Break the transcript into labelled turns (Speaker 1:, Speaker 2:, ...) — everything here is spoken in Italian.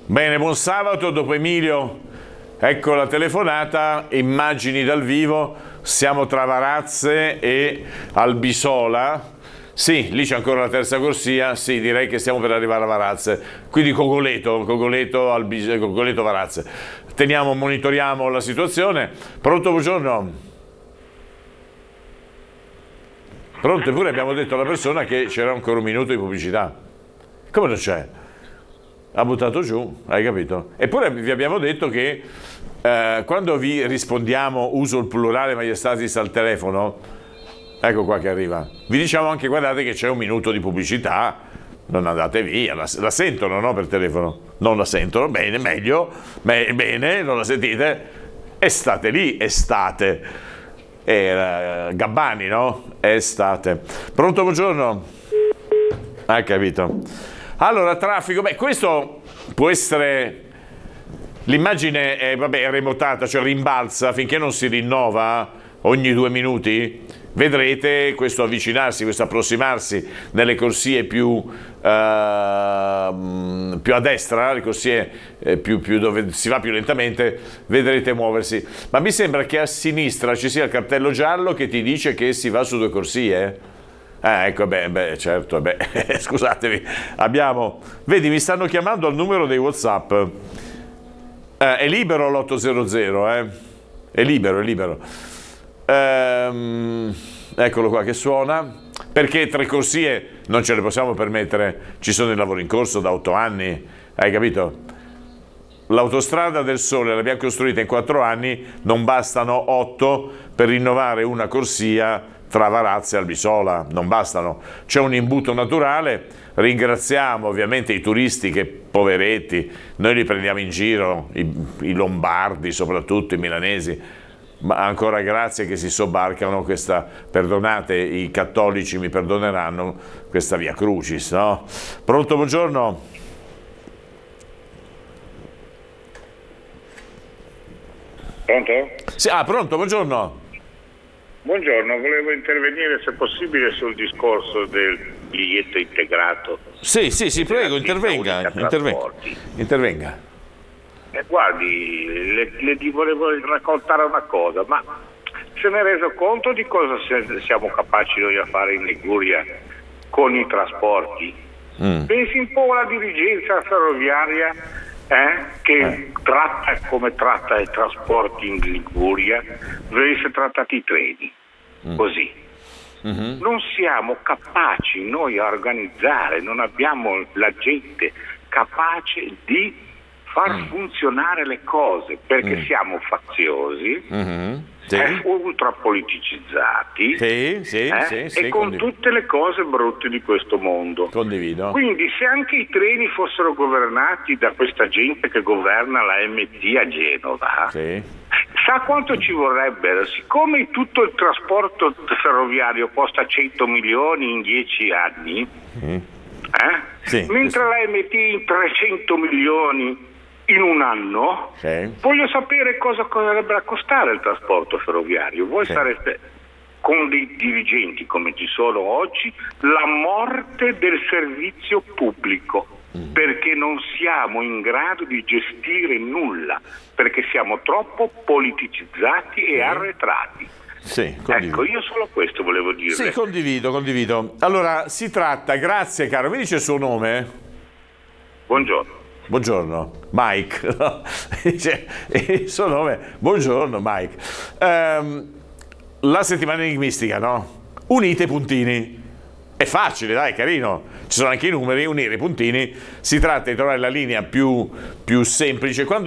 Speaker 1: Bene, buon sabato. Dopo Emilio, ecco la telefonata, immagini dal vivo. Siamo tra Varazze e Albisola. Sì, lì c'è ancora la terza corsia. Sì, direi che stiamo per arrivare a Varazze. Quindi Cogoleto, Varazze. Monitoriamo la situazione. Pronto, buongiorno. Pronto, eppure abbiamo detto alla persona che c'era ancora un minuto di pubblicità. Come non c'è? Ha buttato giù, hai capito? Eppure vi abbiamo detto che quando vi rispondiamo, uso il plurale maiestatis al telefono, ecco qua che arriva, vi diciamo anche guardate che c'è un minuto di pubblicità, non andate via, la sentono, no, per telefono? Non la sentono, bene, meglio, bene, non la sentite, e state lì, estate. Gabbani, no? Estate. Pronto, buongiorno? Hai capito? Allora, traffico, questo può essere, l'immagine è remotata, cioè rimbalza finché non si rinnova ogni 2 minuti, vedrete questo avvicinarsi, questo approssimarsi nelle corsie più a destra, le corsie più dove si va più lentamente, vedrete muoversi. Ma mi sembra che a sinistra ci sia il cartello giallo che ti dice che si va su 2 corsie. Ecco, certo, scusatevi, vedi, mi stanno chiamando al numero dei WhatsApp, è libero l'800, è libero, eccolo qua che suona, perché 3 corsie non ce le possiamo permettere, ci sono i lavori in corso da 8 anni, hai capito? L'autostrada del Sole l'abbiamo costruita in 4 anni, non bastano 8 per rinnovare una corsia tra Varazze e Albisola, non bastano, c'è un imbuto naturale. Ringraziamo ovviamente i turisti che, poveretti, noi li prendiamo in giro, i lombardi soprattutto, i milanesi, ma ancora grazie che si sobbarcano questa, perdonate, i cattolici mi perdoneranno, questa via crucis, no? Pronto, buongiorno?
Speaker 2: Pronto?
Speaker 1: Sì, pronto, buongiorno.
Speaker 2: Buongiorno, volevo intervenire se possibile sul discorso del biglietto integrato.
Speaker 1: Sì, prego, intervenga.
Speaker 2: Guardi, le volevo raccontare una cosa, ma se ne è reso conto di cosa siamo capaci noi a fare in Liguria con i trasporti? Pensi un po' alla dirigenza ferroviaria che tratta come tratta i trasporti in Liguria, venisse trattati i treni così. Non siamo capaci noi a organizzare, non abbiamo la gente capace di far funzionare le cose, perché siamo faziosi, ultra politicizzati e con tutte le cose brutte di questo mondo.
Speaker 1: Condivido.
Speaker 2: Quindi se anche i treni fossero governati da questa gente che governa la MT a Genova, sa quanto ci vorrebbero? Siccome tutto il trasporto ferroviario costa 100 milioni in 10 anni, mentre la MT in 300 milioni in un anno, voglio sapere cosa dovrebbe costare il trasporto ferroviario. Voi sareste, con dei dirigenti come ci sono oggi, la morte del servizio pubblico, perché non siamo in grado di gestire nulla, perché siamo troppo politicizzati e arretrati. Ecco, io solo questo volevo dire.
Speaker 1: Sì, condivido. Allora, si tratta, grazie caro, mi dice il suo nome? Buongiorno, Mike. Il suo nome, buongiorno Mike. La settimana enigmistica, no? Unite i puntini. È facile, dai, carino. Ci sono anche i numeri, unire i puntini. Si tratta di trovare la linea più semplice. Quando